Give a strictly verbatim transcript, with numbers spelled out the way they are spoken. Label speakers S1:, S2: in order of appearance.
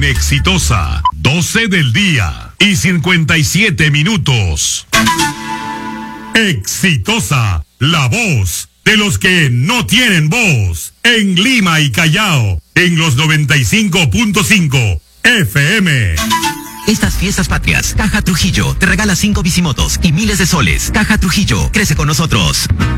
S1: Exitosa, doce del día y cincuenta y siete minutos. Exitosa, la voz de los que no tienen voz, en Lima y Callao, en los noventa y cinco punto cinco F M.
S2: Estas fiestas patrias, Caja Trujillo te regala cinco bicimotos y miles de soles. Caja Trujillo, crece con nosotros.